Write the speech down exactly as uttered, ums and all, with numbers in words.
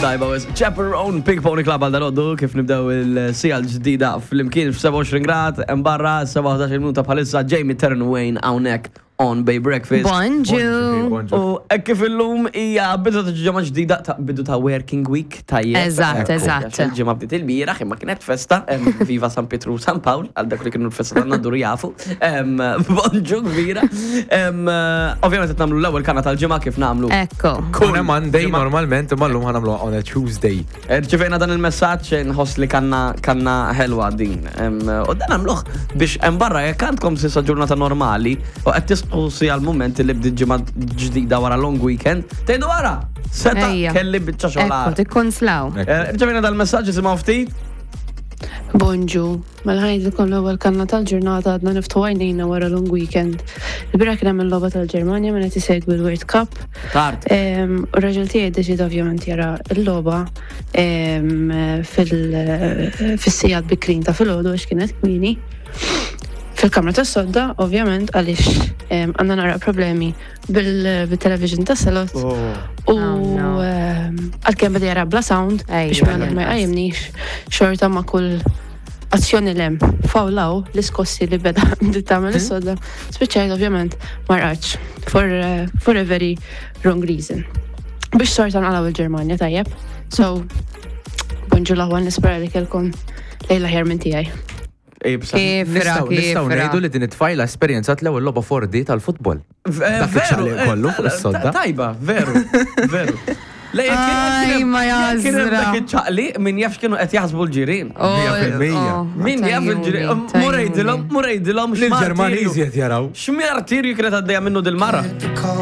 Tajba, wis. Chaperone Ping Pony Club għal dal-oddu kif nibdew il-sija l-ġdida fl-imkien f-seba' u għoxrin grad, mbarra seba' u ħdax minuta bħalissa Jamie Turnwayne hawnhekk on Bay Breakfast. Bonjour. U kif illum hija bidu ta' ġimgħa ġdida ta' bidu ta' working week tajjeb. Eżatt, eżatt. Il-ġimgħa bdiet il-bieraħ imma kienet festa, viva San Pietru San Pawl, għal dak li kienu l-festa tagħna dur jafu. Bonġu kbira. Ovvjament qed nagħmlu l-ewwel kanna tal-ġimgħa kif nagħmlu. Ekko. Kuna Monday normalment imma llum ħanamlu on a Tuesday. Ġifejna dan il-messaġġ nħoss li kanna kanna ħelwa din. U dan nagħmluh biex hemm barra jekk għandkom s'issa ġurnata normali u qed u si għal-moment li bdiet ġimgħa ġdida wara long weekend, tgħidu wara, seta kelli biċċa xogħol. Ekko, tikkonslaw. Ġevina dal-messaġġ isimgħu ftit. Bonġu, mela ħajdilkom l-ewwel kanna tal-ġurnata għadna niftu għajnejna wara long weekend. Il-bira kien hemm il-logħba tal-Ġermanja minn qed isegwi l-World Cup. Tard. U r-raġel tiegħi ddeċida ovvjament jara l-logħba fis-sigħat bikrin ta' filgħodu għax kienet kmieni. Fil-kamra tas sodda, ovvjament, għaliex għandna nara problemi bil-television tas salot. U għalkemm beda jara bla sound biex ma jqajjimniex xorta ma' kull azzjoni lem fawlaw l-iskossi li beda tagħmel is-sodda. Spiċċajt ovvjament ma rqatx for for a very wrong reason. Biex sorta nqalgħu il-Ġermanja tajjeb. So, bonġu l-aħwal nispera li kelkom lejla ħjar minn tiegħi. Kifra, Nistgħu ngħidu li din it-tfajla esperjenzat l-ewwel logħba four D tal-futbol. Veru, kollu fis-sodda. Tajba, veru, veru. Aj, ma jażra. Dak iċ-ċaqli min jafx kienu qed jaħsbu l-ġirien. Mija fil-mija. Min jaf il-ġirien. Murejdilhom, murejdilhom L-Ġermaniżi qed jaraw. X'martirju kienet għaddejja minnu dil-mara.